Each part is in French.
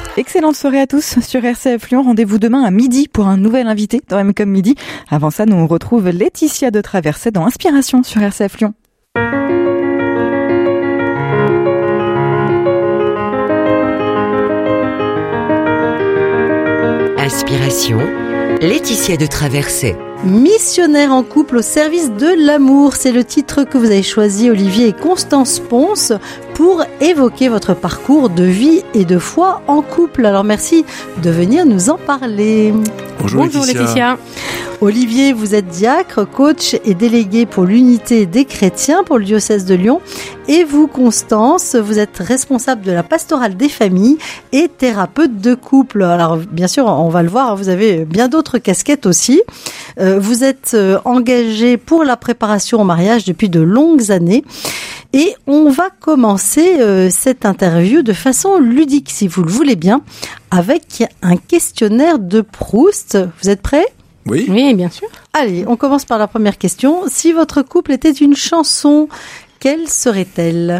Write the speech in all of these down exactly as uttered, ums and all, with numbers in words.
Excellente soirée à tous sur R C F Lyon. Rendez-vous demain à midi pour un nouvel invité dans M comme midi. Avant ça, nous on retrouve Laetitia de Traversée dans Inspiration sur R C F Lyon. Inspiration, Laetitia de Traversée. Missionnaire en couple au service de l'amour, c'est le titre que vous avez choisi, Olivier et Constance Ponce, pour évoquer votre parcours de vie et de foi en couple. Alors merci de venir nous en parler. Bonjour, Bonjour Laetitia. Laetitia. Olivier, vous êtes diacre, coach et délégué pour l'unité des chrétiens pour le diocèse de Lyon. Et vous, Constance, vous êtes responsable de la pastorale des familles et thérapeute de couple. Alors, bien sûr, on va le voir, vous avez bien d'autres casquettes aussi. Euh, vous êtes engagé pour la préparation au mariage depuis de longues années. Et on va commencer euh, cette interview de façon ludique, si vous le voulez bien, avec un questionnaire de Proust. Vous êtes prêts ? Oui. Oui, bien sûr. Allez, on commence par la première question. Si votre couple était une chanson, quelle serait-elle ?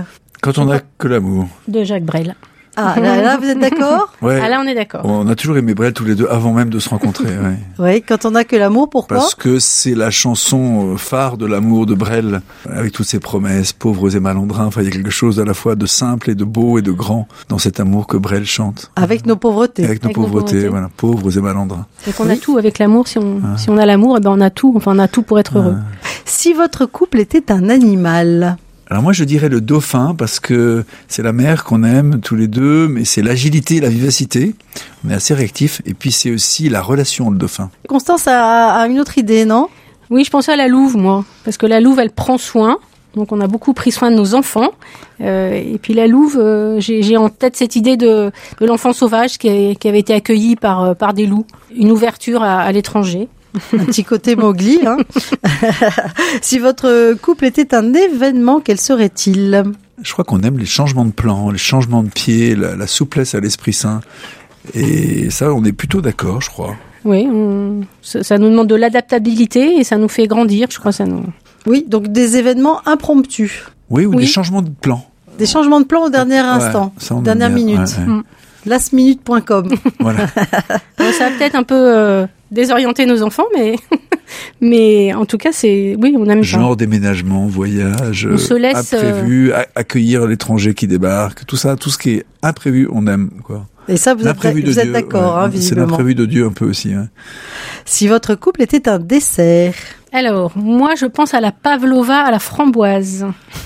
Quand on n'a que l'amour. De Jacques Brel. Ah, là, là, vous êtes d'accord ? Ouais. Ah là, on est d'accord. On a toujours aimé Brel tous les deux avant même de se rencontrer. Ouais. Oui, quand on n'a que l'amour, pourquoi ? Parce que c'est la chanson phare de l'amour de Brel, avec toutes ses promesses, pauvres et malandrins. Enfin, il y a quelque chose à la fois de simple et de beau et de grand dans cet amour que Brel chante. Avec nos pauvretés. Avec nos Avec nos pauvretés, pauvretés. voilà, pauvres et malandrins. Donc on Oui. a tout avec l'amour. Si on, Ah. si on a l'amour, eh ben on a tout. Enfin, on a tout pour être heureux. Si votre couple était un animal, Alors moi, je dirais le dauphin, parce que c'est la mer qu'on aime tous les deux, mais c'est l'agilité, la vivacité. On est assez réactifs. Et puis, c'est aussi la relation, le dauphin. Constance a, a une autre idée, non ? Oui, je pensais à la louve, moi. Parce que la louve, elle prend soin. Donc, on a beaucoup pris soin de nos enfants. Euh, et puis, la louve, euh, j'ai, j'ai en tête cette idée de, de l'enfant sauvage qui, a- qui avait été accueilli par, euh, par des loups. Une ouverture à, à l'étranger. Un petit côté Mowgli, hein. Si votre couple était un événement, quel serait-il ? Je crois qu'on aime les changements de plan, les changements de pied, la, la souplesse à l'Esprit Saint. Et ça, on est plutôt d'accord, je crois. Oui, on- ça, ça nous demande de l'adaptabilité et ça nous fait grandir. Je crois que ça nous... Oui, donc des événements impromptus. Oui, ou Oui. des changements de plan. Des changements de plan au dernier instant. Ouais, ça, on aime Dernière bien. minute. Ouais, ouais. Mm. last minute point com. Voilà. Bon, ça va peut-être un peu euh, désorienter nos enfants, mais mais en tout cas, c'est oui, on aime ça. Genre déménagement, voyage, On se laisse, imprévu, a- accueillir l'étranger qui débarque, tout ça, tout ce qui est imprévu, on aime, quoi. Et ça, vous êtes, L'imprévu de vous êtes Dieu, d'accord, ouais. hein, C'est visiblement. l'imprévu de Dieu un peu aussi. Hein. Si votre couple était un dessert, Alors, moi, je pense à la pavlova à la framboise.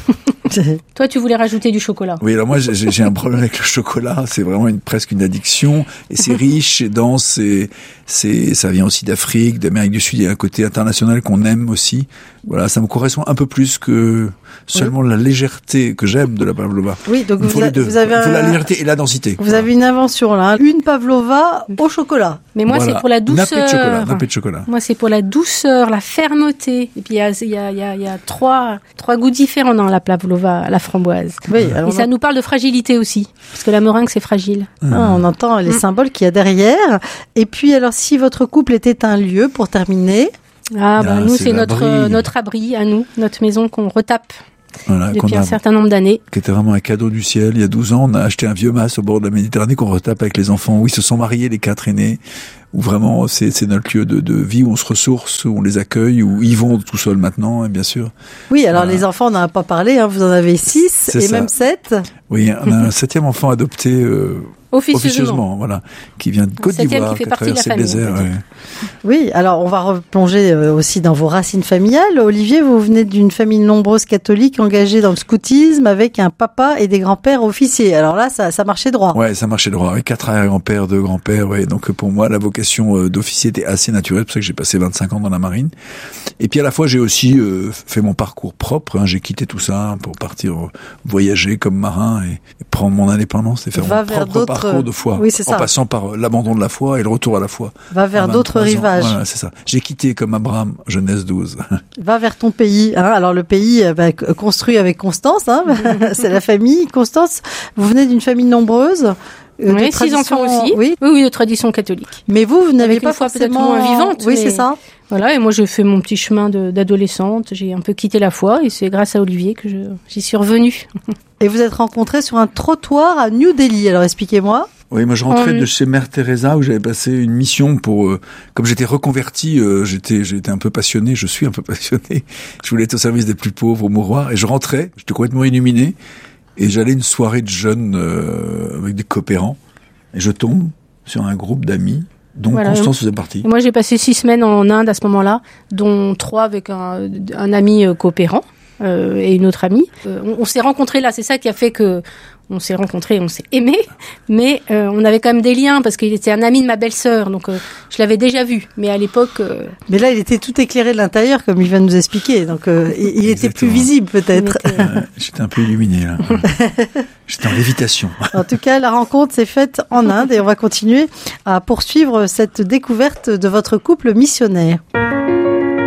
Toi, tu voulais rajouter du chocolat. Oui, alors moi j'ai j'ai un problème avec le chocolat, c'est vraiment une, presque une addiction, et c'est riche, c'est dense, et c'est, ça vient aussi d'Afrique, d'Amérique du Sud, il y a un côté international qu'on aime aussi. Voilà, ça me correspond un peu plus que seulement la légèreté que j'aime de la pavlova. oui, donc Il faut vous, a- les deux. vous avez Il faut la un- légèreté et la densité. vous avez une invention là, hein. Une pavlova au chocolat. Mais moi, Voilà. c'est pour la douceur. Nappé de chocolat, nappé de chocolat. Moi, c'est pour la douceur, la fermeté. Et puis, il y a, il y a, il y a, il y a trois, trois goûts différents dans la pavlova à la framboise. Oui, alors Et ça nous parle de fragilité aussi. Parce que la meringue, c'est fragile. Ah, on entend les Mm. symboles qu'il y a derrière. Et puis alors, si votre couple était un lieu, pour terminer, Ah, bah, Ah, nous, c'est c'est notre, l'abri. euh, notre abri à nous, notre maison qu'on retape Voilà, qu'on depuis a- un certain nombre d'années. qui était vraiment un cadeau du ciel. Il y a douze ans, on a acheté un vieux mas au bord de la Méditerranée qu'on retape avec les enfants, où ils se sont mariés, les quatre aînés, où vraiment c'est, c'est notre lieu de, de vie, où on se ressource, où on les accueille, où ils vont tout seuls maintenant, et bien sûr. oui, alors Voilà. les enfants, on n'en a pas parlé, hein, vous en avez six C'est et ça. même sept. Oui, on a un septième enfant adopté euh, Officieusement. officieusement, voilà, qui vient de Côte septième d'Ivoire, qui fait qui a partie de la traversé le famille, désert. on va ouais. Oui, alors on va replonger euh, aussi dans vos racines familiales. Olivier, vous venez d'une famille nombreuse catholique engagée dans le scoutisme avec un papa et des grands-pères officiers. Alors là, ça, ça marchait droit. Ouais, ça marchait droit. Avec quatre arrière-grands-pères, deux grands-pères, ouais. Donc pour moi, la vocation euh, d'officier était assez naturelle. C'est pour ça que j'ai passé vingt-cinq ans dans la marine. Et puis à la fois, j'ai aussi euh, fait mon parcours propre. Hein. J'ai quitté tout ça pour partir euh, voyager comme marin et, et prendre mon indépendance et faire Va mon vers propre d'autres- parcours de foi. Oui, c'est en ça. passant par euh, l'abandon de la foi et le retour à la foi. Va vers À d'autres vingt-trois ans. rivages. Voilà, c'est ça. J'ai quitté comme Abraham, Genèse douze. Va vers ton pays. Hein. Alors le pays euh, bah, c- construit avec Constance, hein. C'est la famille. Constance, vous venez d'une famille nombreuse. euh, de Oui, six tradition- enfants aussi. Oui, oui, oui, de tradition catholique. mais vous, vous n'avez Avec pas une foi peut-être forcément moins vivante, Oui, mais- c'est ça. Voilà, et moi, j'ai fait mon petit chemin de, d'adolescente. J'ai un peu quitté la foi et c'est grâce à Olivier que je, j'y suis revenue. Et vous êtes rencontrés sur un trottoir à New Delhi. Alors expliquez-moi. Oui, moi je rentrais On- de chez Mère Teresa où j'avais passé une mission pour, euh, comme j'étais reconverti, euh, j'étais, j'étais un peu passionné, je suis un peu passionné. Je voulais être au service des plus pauvres, au mouroir, et je rentrais, j'étais complètement illuminé, et j'allais à une soirée de jeunes euh, avec des coopérants, et je tombe sur un groupe d'amis dont Voilà. Constance faisait partie. Et moi, j'ai passé six semaines en Inde à ce moment-là, dont trois avec un, un ami euh, coopérant euh, et une autre amie. Euh, on, on s'est rencontrés là, c'est ça qui a fait que on s'est rencontrés, on s'est aimés, mais euh, on avait quand même des liens parce qu'il était un ami de ma belle-sœur, donc euh, je l'avais déjà vu. Mais à l'époque, euh, Mais là, il était tout éclairé de l'intérieur, comme il vient de nous expliquer. Donc, euh, il, il était plus Exactement. visible, peut-être. on était- Ouais, j'étais un peu illuminé là. J'étais en lévitation. En tout cas, la rencontre s'est faite en Inde et on va continuer à poursuivre cette découverte de votre couple missionnaire.